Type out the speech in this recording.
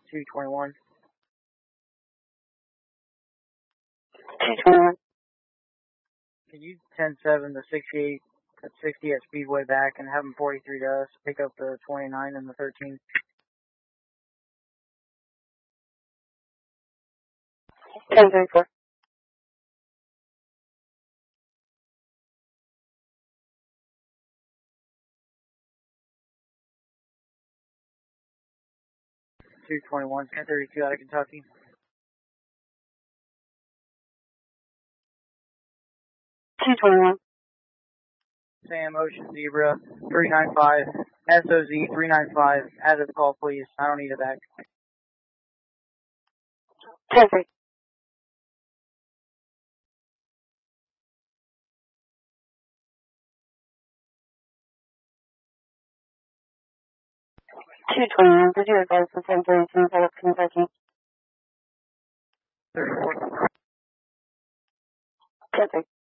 221. 221. Can you 10-7 the 68 at 60 at Speedway back and have them 43 to us? Pick up the 29 and the 13. 10-34. .221, 1032 out of Kentucky. .221. Sam Ocean Zebra 395, SOZ 395. As of call, please. I don't need it back. 10-3. 221. Did you advise the 1032 out of Kentucky? 34. 10-3.